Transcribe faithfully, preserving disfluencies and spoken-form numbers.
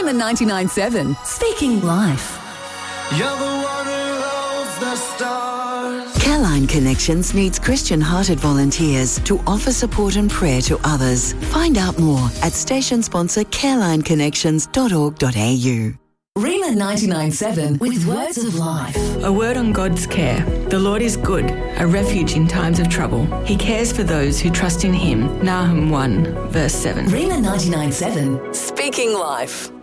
Rima ninety-nine point seven, speaking life. You're the one who holds the stars. Careline Connections needs Christian-hearted volunteers to offer support and prayer to others. Find out more at station sponsor careline connections dot org dot a u. Rima ninety-nine point seven with words of life. A word on God's care. The Lord is good, a refuge in times of trouble. He cares for those who trust in him. Nahum one, verse seven. Rima ninety-nine point seven, speaking life.